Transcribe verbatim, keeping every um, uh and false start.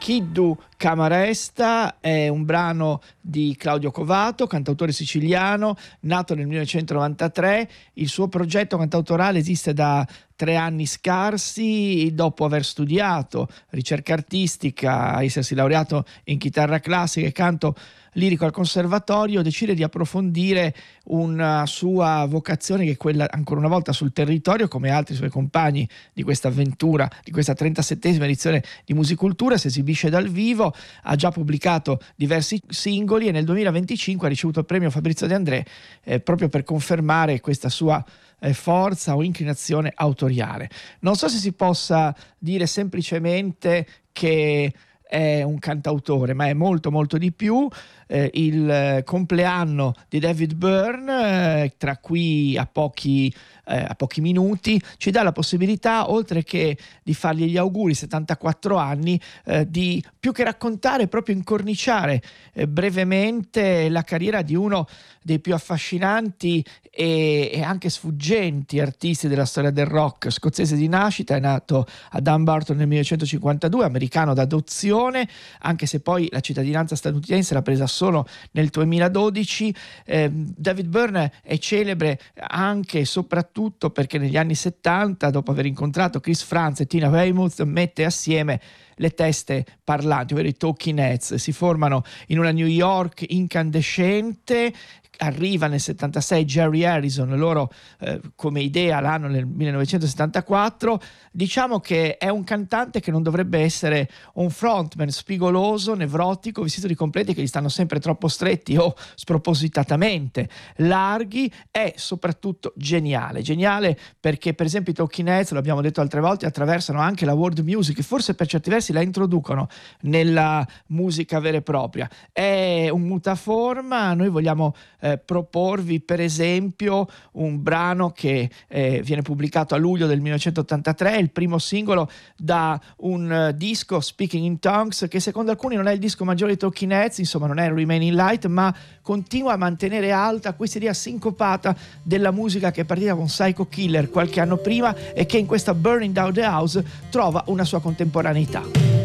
Chiddu Camaresta è un brano di Claudio Covato, cantautore siciliano, nato nel millenovecentonovantatré. Il suo progetto cantautorale esiste da tre anni scarsi. Dopo aver studiato ricerca artistica, essersi laureato in chitarra classica e canto lirico al conservatorio, decide di approfondire una sua vocazione, che è quella ancora una volta sul territorio, come altri suoi compagni di questa avventura, di questa trentasettesima edizione di Musicultura. Si esibisce dal vivo, ha già pubblicato diversi singoli e nel duemilaventicinque ha ricevuto il premio Fabrizio De André eh, proprio per confermare questa sua eh, forza o inclinazione autoriale. Non so se si possa dire semplicemente che è un cantautore, ma è molto molto di più. Eh, il eh, compleanno di David Byrne, eh, tra qui a pochi, eh, a pochi minuti, ci dà la possibilità, oltre che di fargli gli auguri, settantaquattro anni, eh, di più che raccontare, proprio incorniciare eh, brevemente la carriera di uno dei più affascinanti e, e anche sfuggenti artisti della storia del rock. Scozzese di nascita, è nato a Dumbarton nel millenovecentocinquantadue, americano d'adozione, anche se poi la cittadinanza statunitense l'ha presa solo nel duemiladodici. eh, David Byrne è celebre anche e soprattutto perché negli anni settanta, dopo aver incontrato Chris Frantz e Tina Weymouth, mette assieme le teste parlanti, ovvero i Talking Heads. Si formano in una New York incandescente. Arriva nel settantasei Jerry Harrison, loro eh, come idea l'anno nel millenovecentosettantaquattro. Diciamo che è un cantante che non dovrebbe essere un frontman spigoloso, nevrotico, vestito di completi che gli stanno sempre troppo stretti o spropositatamente larghi. È soprattutto geniale, geniale perché per esempio i Talking Heads, lo abbiamo detto altre volte, attraversano anche la world music, forse per certi versi la introducono nella musica vera e propria. È un mutaforma. Noi vogliamo eh, proporvi per esempio un brano che eh, viene pubblicato a luglio del millenovecentottantatré, il primo singolo da un uh, disco, Speaking in Tongues, che secondo alcuni non è il disco maggiore di Talking Heads, insomma non è Remaining Light, ma continua a mantenere alta questa idea sincopata della musica che è partita con Psycho Killer qualche anno prima e che in questa Burning Down the House trova una sua contemporaneità.